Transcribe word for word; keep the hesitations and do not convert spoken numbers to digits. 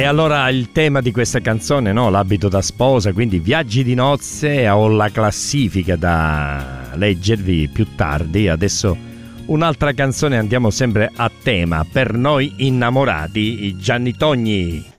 E allora il tema di questa canzone, no? L'abito da sposa, quindi viaggi di nozze. Ho la classifica da leggervi più tardi. Adesso un'altra canzone, andiamo sempre a tema. Per noi innamorati, Gianni Togni.